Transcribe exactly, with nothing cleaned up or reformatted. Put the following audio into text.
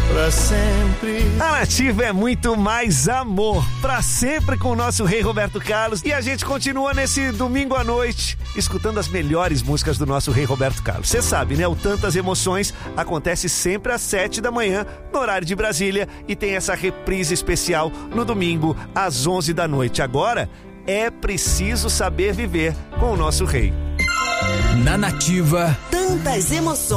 pra sempre. A Nativa é muito mais amor, pra sempre com o nosso rei Roberto Carlos. E a gente continua nesse domingo à noite, escutando as melhores músicas do nosso rei Roberto Carlos. Você sabe, né? O Tantas Emoções acontece sempre às sete da manhã, no horário de Brasília, e tem essa reprise especial no domingo, às onze da noite. Agora, é preciso saber viver com o nosso rei. Na Nativa, Tantas Emoções.